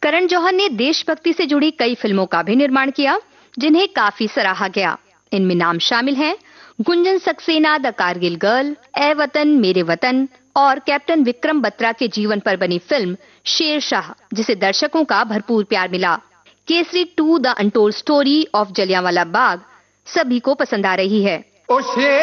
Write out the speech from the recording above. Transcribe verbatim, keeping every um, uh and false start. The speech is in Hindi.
करण जौहर ने देशभक्ति से जुड़ी कई फिल्मों का भी निर्माण किया, जिन्हें काफी सराहा गया। इनमें नाम शामिल हैं गुंजन सक्सेना द कारगिल गर्ल, ए वतन मेरे वतन और कैप्टन विक्रम बत्रा के जीवन पर बनी फिल्म शेरशाह, जिसे दर्शकों का भरपूर प्यार मिला। Kesari to the untold story of Jallianwala Bagh सभी को पसंद आ रही है।